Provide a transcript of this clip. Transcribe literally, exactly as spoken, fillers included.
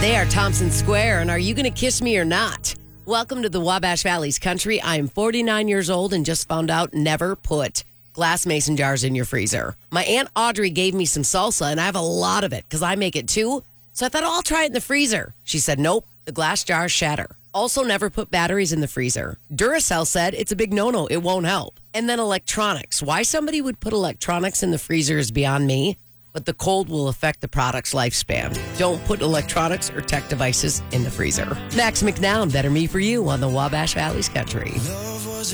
They are Thompson Square, and are you going to kiss me or not? Welcome to the Wabash Valley's country. I am forty-nine years old and just found out never put glass mason jars in your freezer. My Aunt Audrey gave me some salsa, and I have a lot of it because I make it too. So I thought, oh, I'll try it in the freezer. She said, nope, the glass jars shatter. Also, never put batteries in the freezer. Duracell said it's a big no-no. It won't help. And then electronics. Why somebody would put electronics in the freezer is beyond me, but the cold will affect the product's lifespan. Don't put electronics or tech devices in the freezer. Max McNown, Better Me For You on the Wabash Valley's Country.